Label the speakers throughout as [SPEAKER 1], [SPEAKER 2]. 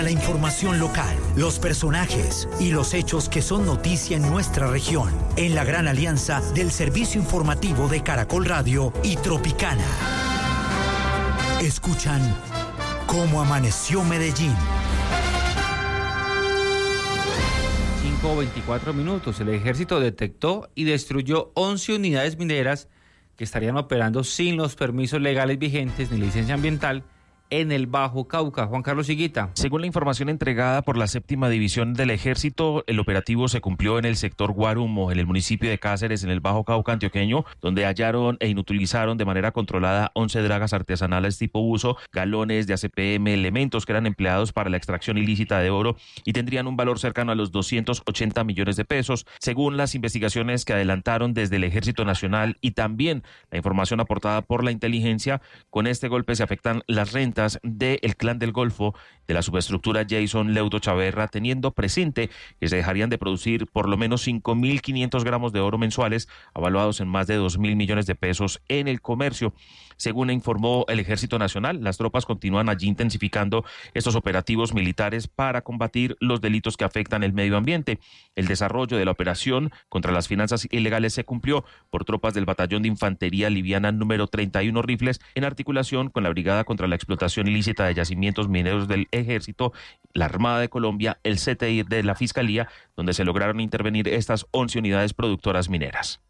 [SPEAKER 1] La información local, los personajes y los hechos que son noticia en nuestra región, en la gran alianza del servicio informativo de Caracol Radio y Tropicana. Escuchan Cómo amaneció Medellín.
[SPEAKER 2] 5:24 minutos. El ejército detectó y destruyó 11 unidades mineras que estarían operando sin los permisos legales vigentes ni licencia ambiental en el Bajo Cauca. Juan Carlos Higuita.
[SPEAKER 3] Según la información entregada por la 7ª División del Ejército, el operativo se cumplió en el sector Guarumo, en el municipio de Cáceres, en el Bajo Cauca antioqueño, donde hallaron e inutilizaron de manera controlada 11 dragas artesanales tipo buzo, galones de ACPM, elementos que eran empleados para la extracción ilícita de oro y tendrían un valor cercano a los 280 millones de pesos, según las investigaciones que adelantaron desde el Ejército Nacional y también la información aportada por la inteligencia. Con este golpe se afectan las rentas del Clan del Golfo, de la subestructura Jason Leudo Chaverra, teniendo presente que se dejarían de producir por lo menos 5.500 gramos de oro mensuales, avaluados en más de 2.000 millones de pesos en el comercio. Según informó el Ejército Nacional, las tropas continúan allí intensificando estos operativos militares para combatir los delitos que afectan el medio ambiente. El desarrollo de la operación contra las finanzas ilegales se cumplió por tropas del Batallón de Infantería Liviana número 31 Rifles, en articulación con la Brigada contra la Explotación ilícita de yacimientos mineros del Ejército, la Armada de Colombia, el CTI de la Fiscalía, donde se lograron intervenir estas 11 unidades productoras mineras.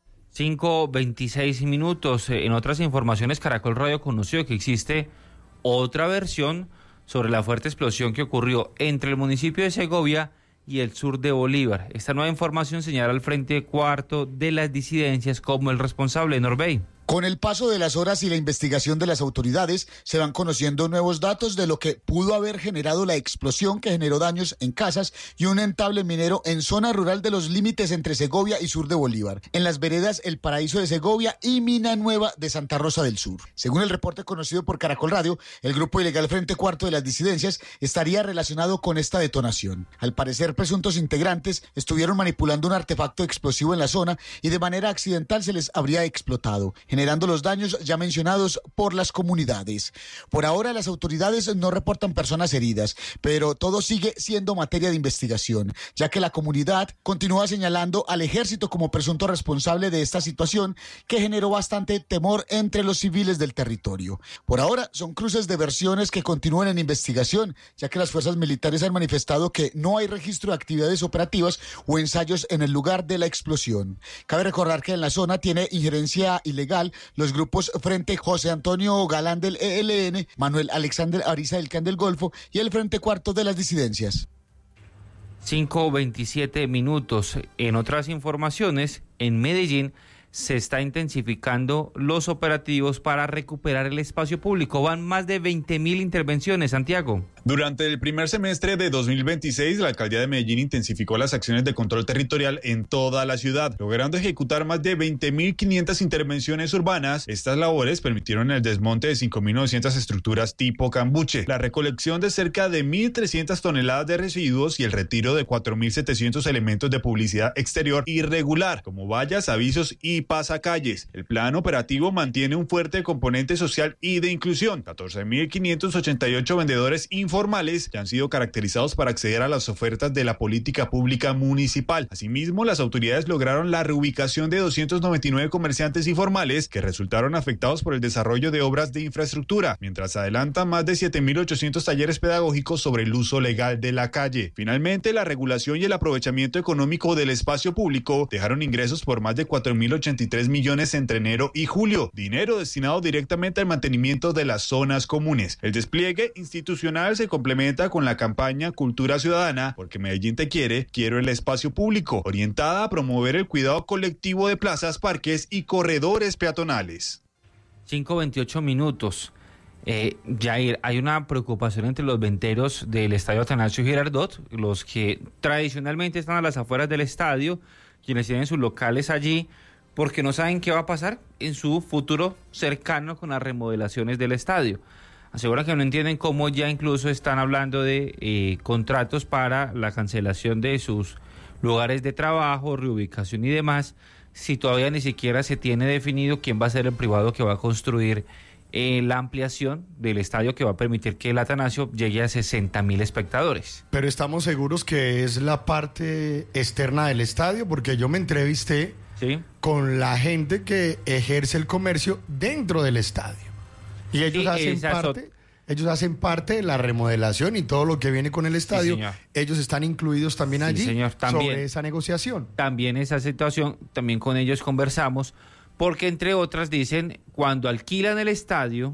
[SPEAKER 2] 5:26 minutos. En otras informaciones, Caracol Radio conoció que existe otra versión sobre la fuerte explosión que ocurrió entre el municipio de Segovia y el sur de Bolívar. Esta nueva información señala al Frente Cuarto de las Disidencias como el responsable, Norbey.
[SPEAKER 4] Con el paso de las horas y la investigación de las autoridades, se van conociendo nuevos datos de lo que pudo haber generado la explosión que generó daños en casas y un rentable minero en zona rural de los límites entre Segovia y sur de Bolívar, en las veredas El Paraíso de Segovia y Mina Nueva de Santa Rosa del Sur. Según el reporte conocido por Caracol Radio, el grupo ilegal Frente Cuarto de las Disidencias estaría relacionado con esta detonación. Al parecer, presuntos integrantes estuvieron manipulando un artefacto explosivo en la zona y de manera accidental se les habría explotado, generando los daños ya mencionados por las comunidades. Por ahora, las autoridades no reportan personas heridas, pero todo sigue siendo materia de investigación, ya que la comunidad continúa señalando al ejército como presunto responsable de esta situación que generó bastante temor entre los civiles del territorio. Por ahora, son cruces de versiones que continúan en investigación, ya que las fuerzas militares han manifestado que no hay registro de actividades operativas o ensayos en el lugar de la explosión. Cabe recordar que en la zona tiene injerencia ilegal los grupos Frente José Antonio Galán del ELN, Manuel Alexander Ariza del Clan del Golfo y el Frente Cuarto de las Disidencias.
[SPEAKER 2] 5:27 minutos. En otras informaciones, en Medellín se está intensificando los operativos para recuperar el espacio público. Van más de 20.000 intervenciones, Santiago.
[SPEAKER 5] Durante el primer semestre de 2026, la alcaldía de Medellín intensificó las acciones de control territorial en toda la ciudad, logrando ejecutar más de 20.500 intervenciones urbanas. Estas labores permitieron el desmonte de 5.900 estructuras tipo cambuche, la recolección de cerca de 1.300 toneladas de residuos y el retiro de 4.700 elementos de publicidad exterior irregular, como vallas, avisos y pasacalles. El plan operativo mantiene un fuerte componente social y de inclusión. 14.588 vendedores informales ya han sido caracterizados para acceder a las ofertas de la política pública municipal. Asimismo, las autoridades lograron la reubicación de 299 comerciantes informales que resultaron afectados por el desarrollo de obras de infraestructura, mientras adelantan más de 7.800 talleres pedagógicos sobre el uso legal de la calle. Finalmente, la regulación y el aprovechamiento económico del espacio público dejaron ingresos por más de 4.083 millones entre enero y julio, dinero destinado directamente al mantenimiento de las zonas comunes. El despliegue institucional se complementa con la campaña Cultura Ciudadana, porque Medellín te quiere, quiero el espacio público, orientada a promover el cuidado colectivo de plazas, parques y corredores peatonales.
[SPEAKER 2] 5:28 minutos. Jair, hay una preocupación entre los venteros del estadio Atanasio Girardot, los que tradicionalmente están a las afueras del estadio, quienes tienen sus locales allí, porque no saben qué va a pasar en su futuro cercano con las remodelaciones del estadio. Aseguran que no entienden cómo ya incluso están hablando de contratos para la cancelación de sus lugares de trabajo, reubicación y demás, si todavía ni siquiera se tiene definido quién va a ser el privado que va a construir la ampliación del estadio que va a permitir que el Atanasio llegue a 60.000 espectadores.
[SPEAKER 6] Pero estamos seguros que es la parte externa del estadio, porque yo me entrevisté con la gente que ejerce el comercio dentro del estadio. Y ellos hacen parte de la remodelación y todo lo que viene con el estadio. Sí, ellos están incluidos también allí,
[SPEAKER 2] señor,
[SPEAKER 6] sobre esa negociación.
[SPEAKER 2] También esa situación, también con ellos conversamos, porque entre otras dicen, cuando alquilan el estadio,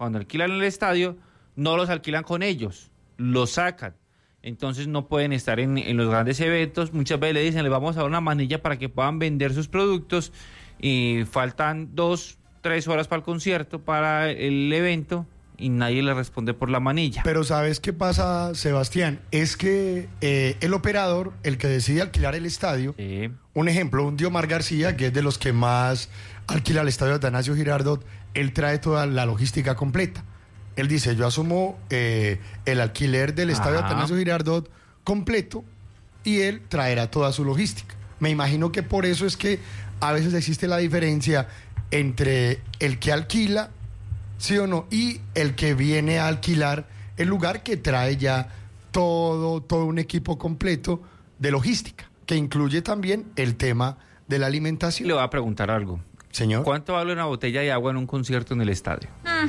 [SPEAKER 2] no los alquilan con ellos, los sacan. Entonces no pueden estar en los grandes eventos. Muchas veces le dicen, les vamos a dar una manilla para que puedan vender sus productos y faltan 2-3 horas para el concierto, para el evento, y nadie le responde por la manilla.
[SPEAKER 6] Pero ¿sabes qué pasa, Sebastián? Es que el operador, el que decide alquilar el estadio, un ejemplo, un Diomar García, que es de los que más alquila el estadio Atanasio Girardot, él trae toda la logística completa. Él dice, yo asumo el alquiler del estadio Atanasio Girardot completo y él traerá toda su logística. Me imagino que por eso es que a veces existe la diferencia entre el que alquila, sí o no, y el que viene a alquilar el lugar, que trae ya todo un equipo completo de logística, que incluye también el tema de la alimentación.
[SPEAKER 2] Le voy a preguntar algo.
[SPEAKER 6] Señor.
[SPEAKER 2] ¿Cuánto vale una botella de agua en un concierto en el estadio?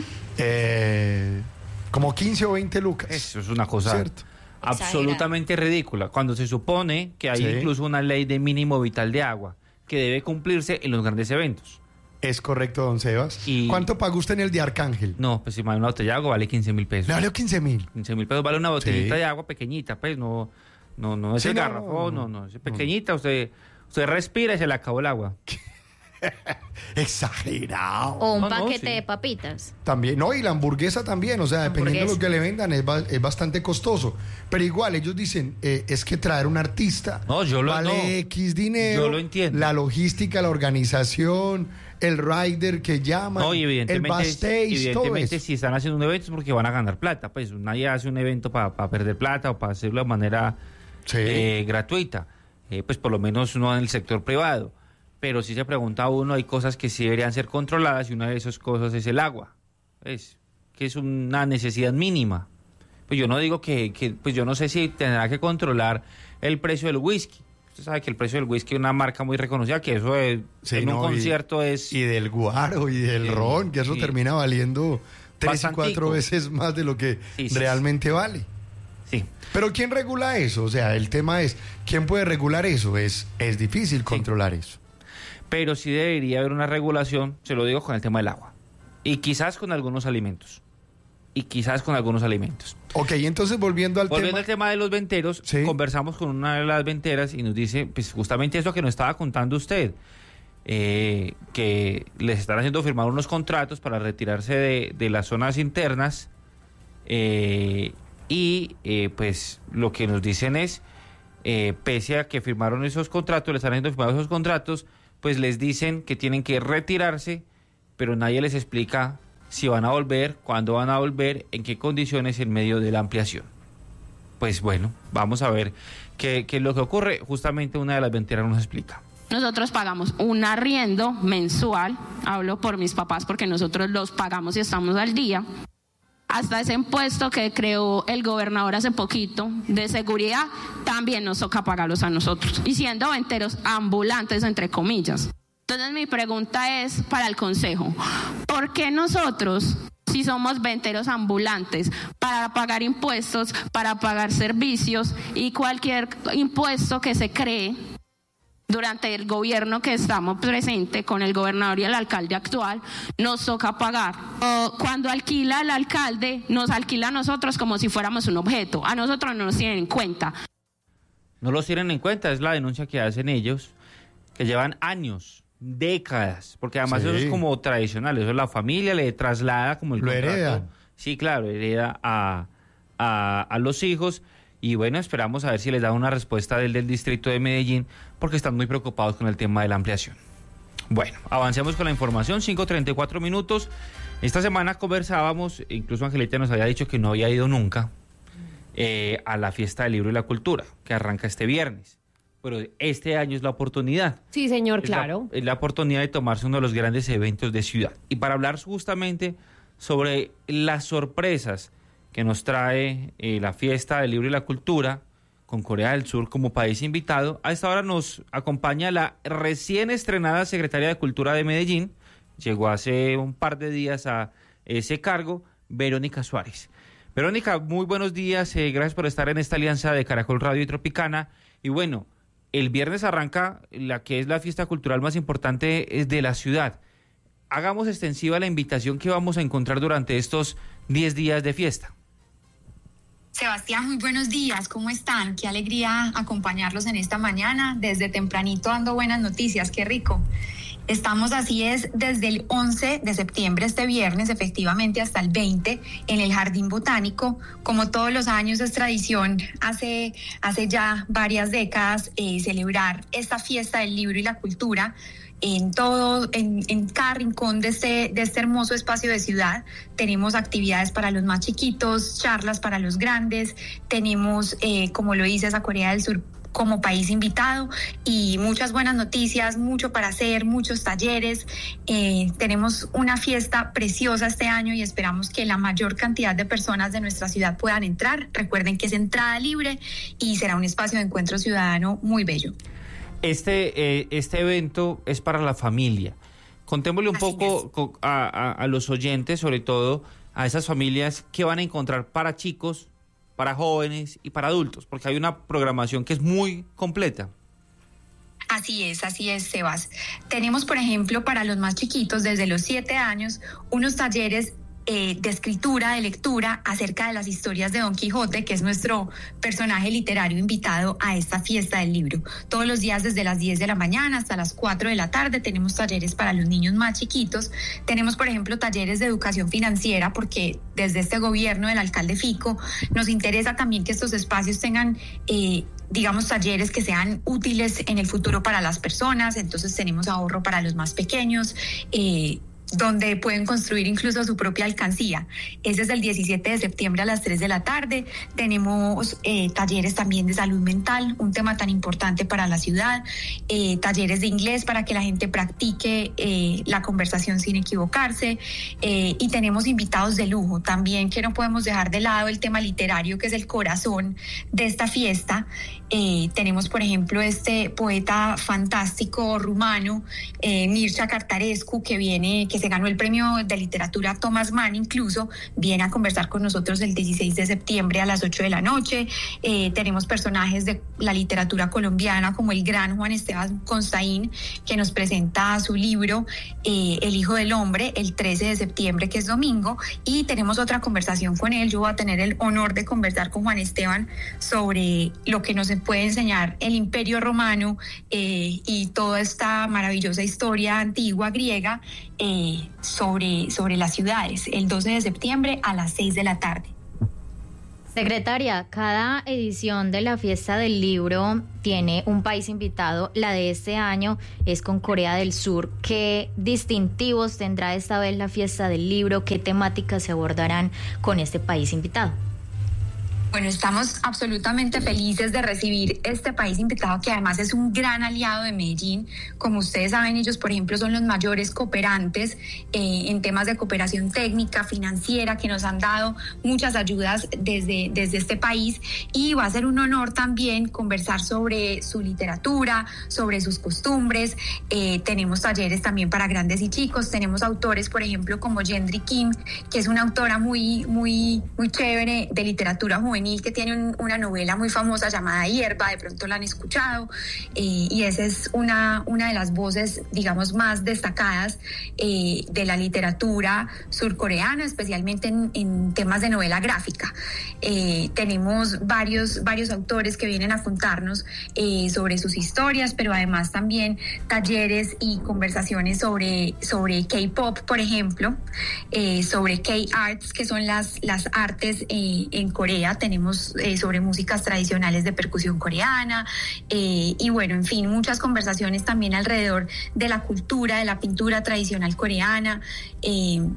[SPEAKER 6] Como 15 o 20 lucas.
[SPEAKER 2] Eso es una cosa absolutamente ridícula, cuando se supone que hay incluso una ley de mínimo vital de agua que debe cumplirse en los grandes eventos.
[SPEAKER 6] Es correcto, don Sebas. ¿Cuánto pagó usted en el de Arcángel?
[SPEAKER 2] No, pues si vale una botella de agua vale 15.000 pesos.
[SPEAKER 6] ¿Le valió 15.000?
[SPEAKER 2] 15.000 pesos vale una botellita de agua pequeñita, pues no es el garrafón, no, es pequeñita, usted respira y se le acabó el agua.
[SPEAKER 6] Exagerado.
[SPEAKER 7] O un paquete de papitas.
[SPEAKER 6] También, no, y la hamburguesa también, o sea, dependiendo de lo que le vendan, es bastante costoso. Pero igual, ellos dicen, es que traer un artista vale X dinero.
[SPEAKER 2] Yo lo entiendo.
[SPEAKER 6] La logística, la organización, el rider que llaman, el backstage, todo eso.
[SPEAKER 2] Si están haciendo un evento es porque van a ganar plata. Pues nadie hace un evento para perder plata o para hacerlo de manera gratuita. Pues por lo menos no en el sector privado. Pero si se pregunta a uno, hay cosas que sí deberían ser controladas y una de esas cosas es el agua. Que es una necesidad mínima. Pues yo no digo pues yo no sé si tendrá que controlar el precio del whisky. Usted sabe que el precio del whisky es una marca muy reconocida, que eso en un concierto es...
[SPEAKER 6] Y del guaro y del ron, que eso termina valiendo 3 y 4 veces más de lo que realmente vale.
[SPEAKER 2] Sí.
[SPEAKER 6] Pero ¿quién regula eso? O sea, el tema es, ¿quién puede regular eso? Es difícil controlar eso.
[SPEAKER 2] Pero sí debería haber una regulación, se lo digo, con el tema del agua. Y quizás con algunos alimentos.
[SPEAKER 6] Ok, entonces volviendo al
[SPEAKER 2] tema de los venteros, conversamos con una de las venteras y nos dice, pues justamente eso que nos estaba contando usted, que les están haciendo firmar unos contratos para retirarse de las zonas internas pues lo que nos dicen es, pese a que firmaron esos contratos, les están haciendo firmar esos contratos, pues les dicen que tienen que retirarse, pero nadie les explica si van a volver, cuándo van a volver, en qué condiciones en medio de la ampliación. Pues bueno, vamos a ver qué es lo que ocurre. Justamente una de las venteras nos explica.
[SPEAKER 8] Nosotros pagamos un arriendo mensual, hablo por mis papás porque nosotros los pagamos y estamos al día. Hasta ese impuesto que creó el gobernador hace poquito de seguridad, también nos toca pagarlos a nosotros. Y siendo venteros ambulantes, entre comillas. Entonces mi pregunta es para el consejo, ¿por qué nosotros, si somos venteros ambulantes, para pagar impuestos, para pagar servicios y cualquier impuesto que se cree durante el gobierno que estamos presente con el gobernador y el alcalde actual, nos toca pagar? Cuando alquila el alcalde, nos alquila a nosotros como si fuéramos un objeto. A nosotros no nos tienen en cuenta.
[SPEAKER 2] No los tienen en cuenta, es la denuncia que hacen ellos, que llevan años, décadas, porque además eso es como tradicional, eso es la familia le traslada como el contrato.
[SPEAKER 6] Hereda.
[SPEAKER 2] Sí, claro, hereda a los hijos. Y bueno, esperamos a ver si les da una respuesta del distrito de Medellín, porque están muy preocupados con el tema de la ampliación. Bueno, avancemos con la información, 5:34 minutos. Esta semana conversábamos, incluso Angelita nos había dicho que no había ido nunca a la Fiesta del Libro y la Cultura, que arranca este viernes. Pero este año es la oportunidad.
[SPEAKER 7] Sí, señor, claro.
[SPEAKER 2] Es la oportunidad de tomarse uno de los grandes eventos de ciudad. Y para hablar justamente sobre las sorpresas que nos trae la fiesta del libro y la cultura con Corea del Sur como país invitado. A esta hora nos acompaña la recién estrenada secretaria de Cultura de Medellín, llegó hace un par de días a ese cargo, Verónica Suárez. Verónica, muy buenos días, gracias por estar en esta alianza de Caracol Radio y Tropicana. Y bueno, el viernes arranca la que es la fiesta cultural más importante de la ciudad. Hagamos extensiva la invitación que vamos a encontrar durante estos 10 días de fiesta.
[SPEAKER 9] Sebastián, muy buenos días, ¿cómo están? Qué alegría acompañarlos en esta mañana, desde tempranito dando buenas noticias, qué rico. Estamos, así es, desde el 11 de septiembre, este viernes, efectivamente, hasta el 20, en el Jardín Botánico. Como todos los años es tradición, hace ya varias décadas, celebrar esta fiesta del libro y la cultura en cada rincón de este hermoso espacio de ciudad. Tenemos actividades para los más chiquitos, charlas para los grandes, tenemos, como lo dices, a Corea del Sur como país invitado y muchas buenas noticias, mucho para hacer, muchos talleres. Tenemos una fiesta preciosa este año y esperamos que la mayor cantidad de personas de nuestra ciudad puedan entrar. Recuerden que es entrada libre y será un espacio de encuentro ciudadano muy bello. Este
[SPEAKER 2] evento es para la familia. Contémosle un poco a los oyentes, sobre todo a esas familias, que van a encontrar para chicos, para jóvenes y para adultos, porque hay una programación que es muy completa.
[SPEAKER 9] Así es, Sebas. Tenemos, por ejemplo, para los más chiquitos, desde los 7 años, unos talleres de escritura, de lectura, acerca de las historias de Don Quijote, que es nuestro personaje literario invitado a esta fiesta del libro. Todos los días desde las 10 de la mañana hasta las 4 de la tarde tenemos talleres para los niños más chiquitos. Tenemos, por ejemplo, talleres de educación financiera, porque desde este gobierno del alcalde Fico nos interesa también que estos espacios tengan talleres que sean útiles en el futuro para las personas. Entonces tenemos ahorro para los más pequeños, donde pueden construir incluso su propia alcancía. Ese es el 17 de septiembre a las 3 de la tarde. Tenemos talleres también de salud mental, un tema tan importante para la ciudad, talleres de inglés para que la gente practique la conversación sin equivocarse, y tenemos invitados de lujo también, que no podemos dejar de lado el tema literario, que es el corazón de esta fiesta. Tenemos, por ejemplo, este poeta fantástico rumano, Mircea Cartarescu, que se ganó el premio de literatura Thomas Mann, incluso viene a conversar con nosotros el 16 de septiembre a las 8 de la noche. Tenemos personajes de la literatura colombiana como el gran Juan Esteban Constaín, que nos presenta su libro El Hijo del Hombre el 13 de septiembre, que es domingo, y tenemos otra conversación con él. Yo voy a tener el honor de conversar con Juan Esteban sobre lo que nos puede enseñar el Imperio Romano y toda esta maravillosa historia antigua griega sobre las ciudades, el 12 de septiembre a las 6 de la tarde.
[SPEAKER 7] Secretaria, cada edición de la Fiesta del Libro tiene un país invitado. La de este año es con Corea del Sur. ¿Qué distintivos tendrá esta vez la Fiesta del Libro? ¿Qué temáticas se abordarán con este país invitado?
[SPEAKER 9] Bueno, estamos absolutamente felices de recibir este país invitado, que además es un gran aliado de Medellín. Como ustedes saben, ellos, por ejemplo, son los mayores cooperantes en temas de cooperación técnica, financiera, que nos han dado muchas ayudas desde este país, y va a ser un honor también conversar sobre su literatura, sobre sus costumbres. Tenemos talleres también para grandes y chicos. Tenemos autores, por ejemplo, como Gendry Kim, que es una autora muy chévere de literatura juvenil, que tiene una novela muy famosa llamada Hierba, de pronto la han escuchado, y esa es una de las voces, digamos, más destacadas de la literatura surcoreana, especialmente en temas de novela gráfica. Tenemos varios autores que vienen a contarnos sobre sus historias, pero además también talleres y conversaciones sobre K-pop, por ejemplo, sobre K-arts, que son las artes en Corea. Tenemos sobre músicas tradicionales de percusión coreana, y bueno, en fin, muchas conversaciones también alrededor de la cultura, de la pintura tradicional coreana.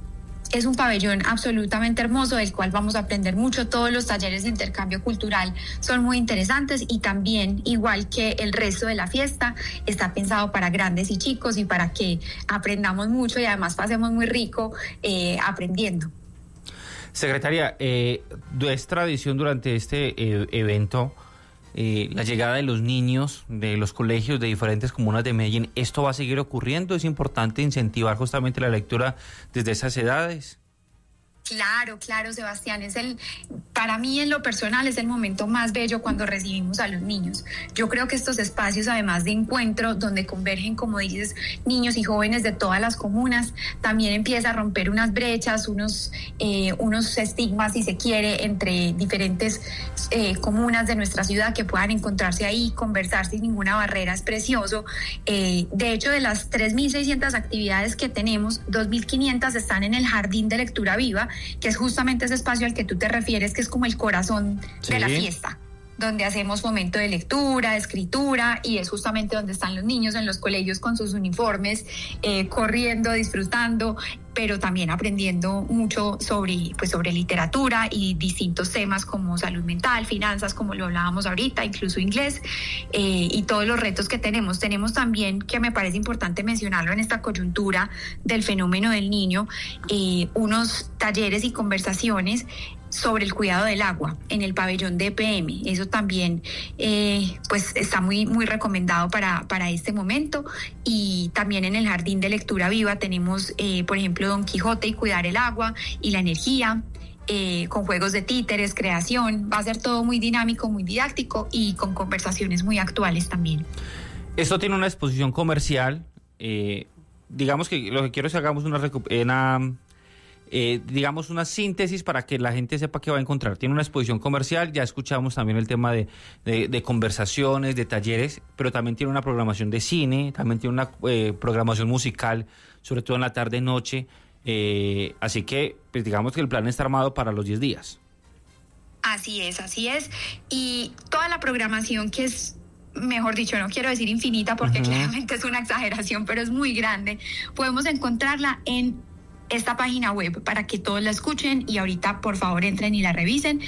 [SPEAKER 9] Es un pabellón absolutamente hermoso del cual vamos a aprender mucho. Todos los talleres de intercambio cultural son muy interesantes y también, igual que el resto de la fiesta, está pensado para grandes y chicos y para que aprendamos mucho y además pasemos muy rico aprendiendo.
[SPEAKER 2] Secretaria, es tradición durante este evento la llegada de los niños de los colegios de diferentes comunas de Medellín. ¿Esto va a seguir ocurriendo? ¿Es importante incentivar justamente la lectura desde esas edades?
[SPEAKER 9] Claro, Sebastián, para mí en lo personal es el momento más bello cuando recibimos a los niños. Yo creo que estos espacios, además de encuentro, donde convergen, como dices, niños y jóvenes de todas las comunas, también empieza a romper unas brechas, unos estigmas, si se quiere, entre diferentes comunas de nuestra ciudad que puedan encontrarse ahí, conversar sin ninguna barrera. Es precioso. De hecho, de las 3.600 actividades que tenemos, 2.500 están en el Jardín de Lectura Viva, que es justamente ese espacio al que tú te refieres, que es como el corazón de la fiesta, donde hacemos fomento de lectura, de escritura, y es justamente donde están los niños en los colegios con sus uniformes, corriendo, disfrutando, pero también aprendiendo mucho sobre literatura y distintos temas como salud mental, finanzas, como lo hablábamos ahorita, incluso inglés, y todos los retos que tenemos. Tenemos también, que me parece importante mencionarlo en esta coyuntura del fenómeno del niño, unos talleres y conversaciones sobre el cuidado del agua en el pabellón de EPM. Eso también pues está muy recomendado para este momento. Y también en el Jardín de Lectura Viva tenemos, por ejemplo, Don Quijote y cuidar el agua y la energía, con juegos de títeres, creación. Va a ser todo muy dinámico, muy didáctico y con conversaciones muy actuales también.
[SPEAKER 2] Esto tiene una exposición comercial. Digamos que lo que quiero es que hagamos digamos una síntesis para que la gente sepa qué va a encontrar. Tiene una exposición comercial, ya escuchamos también el tema de conversaciones, de talleres, pero también tiene una programación de cine, también tiene una programación musical, sobre todo en la tarde-noche, así que pues digamos que el plan está armado para los 10 días.
[SPEAKER 9] Así es, y toda la programación, que es, mejor dicho, no quiero decir infinita porque claramente es una exageración, pero es muy grande, podemos encontrarla en esta página web para que todos la escuchen, y ahorita por favor entren y la revisen,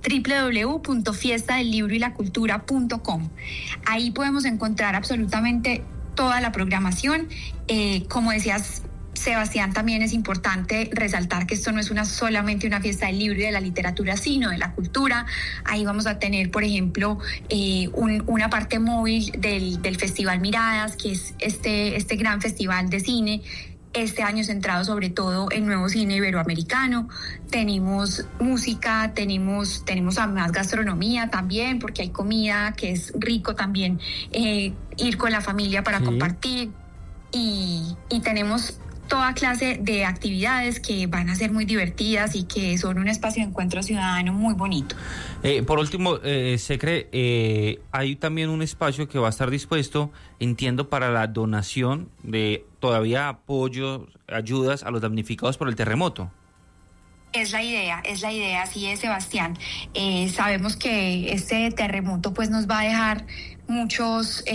[SPEAKER 9] www.fiestadelibroylacultura.com. Ahí podemos encontrar absolutamente toda la programación. Como decías, Sebastián, también es importante resaltar que esto no es solamente una fiesta del libro y de la literatura, sino de la cultura. Ahí vamos a tener, por ejemplo, una parte móvil del Festival Miradas, que es este gran festival de cine, este año centrado sobre todo en nuevo cine iberoamericano. Tenemos música, tenemos además gastronomía también, porque hay comida, que es rico también ir con la familia para compartir, y tenemos toda clase de actividades que van a ser muy divertidas y que son un espacio de encuentro ciudadano muy bonito.
[SPEAKER 2] Por último, Secre, hay también un espacio que va a estar dispuesto, entiendo, para la donación de todavía apoyo, ayudas a los damnificados por el terremoto.
[SPEAKER 9] Es la idea, así es, Sebastián. Sabemos que este terremoto pues nos va a dejar muchos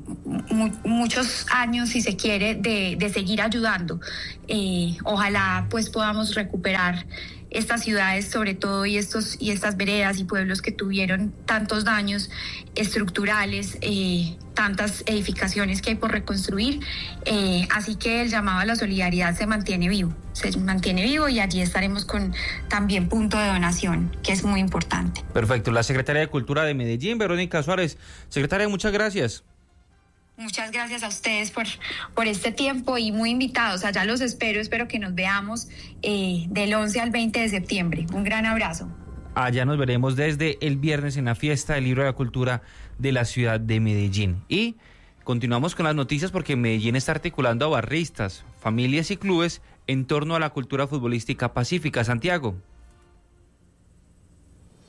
[SPEAKER 9] años, si se quiere, de seguir ayudando. Ojalá pues podamos recuperar estas ciudades, sobre todo, y estas veredas y pueblos que tuvieron tantos daños estructurales, tantas edificaciones que hay por reconstruir. Así que el llamado a la solidaridad se mantiene vivo, y allí estaremos con también punto de donación, que es muy importante.
[SPEAKER 2] Perfecto. La Secretaria de Cultura de Medellín, Verónica Suárez. Secretaria, muchas gracias.
[SPEAKER 9] Muchas gracias a ustedes por este tiempo, y muy invitados. Allá los espero que nos veamos del 11 al 20 de septiembre. Un gran abrazo.
[SPEAKER 2] Allá nos veremos desde el viernes en la Fiesta del Libro de la Cultura de la ciudad de Medellín. Y continuamos con las noticias, porque Medellín está articulando a barristas, familias y clubes en torno a la cultura futbolística pacífica. Santiago.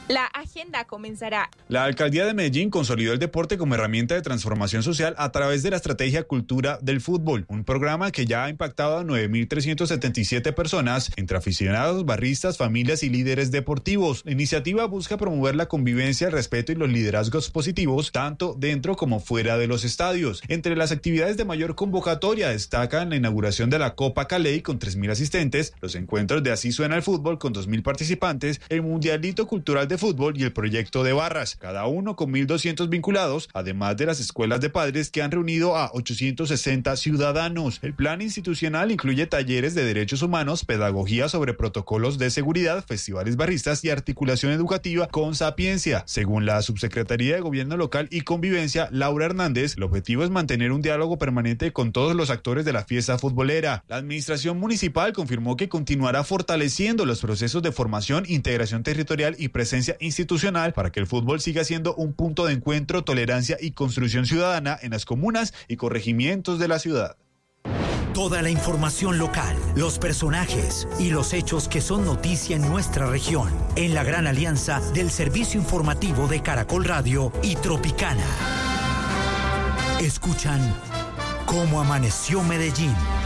[SPEAKER 10] La agenda comenzará.
[SPEAKER 5] La alcaldía de Medellín consolidó el deporte como herramienta de transformación social a través de la estrategia Cultura del Fútbol, un programa que ya ha impactado a 9.377 personas, entre aficionados, barristas, familias y líderes deportivos. La iniciativa busca promover la convivencia, el respeto y los liderazgos positivos, tanto dentro como fuera de los estadios. Entre las actividades de mayor convocatoria destacan la inauguración de la Copa Caley con 3.000 asistentes, los encuentros de Así Suena el Fútbol con 2.000 participantes, el Mundialito Cultural de Fútbol y el proyecto de barras, cada uno con 1.200 vinculados, además de las escuelas de padres que han reunido a 860 ciudadanos. El plan institucional incluye talleres de derechos humanos, pedagogía sobre protocolos de seguridad, festivales barristas y articulación educativa con Sapiencia. Según la Subsecretaría de Gobierno Local y Convivencia, Laura Hernández, el objetivo es mantener un diálogo permanente con todos los actores de la fiesta futbolera. La administración municipal confirmó que continuará fortaleciendo los procesos de formación, integración territorial y presencia institucional para que el fútbol siga siendo un punto de encuentro, tolerancia y construcción ciudadana en las comunas y corregimientos de la ciudad.
[SPEAKER 1] Toda la información local, los personajes y los hechos que son noticia en nuestra región, en la gran alianza del servicio informativo de Caracol Radio y Tropicana. Escuchan Cómo Amaneció Medellín.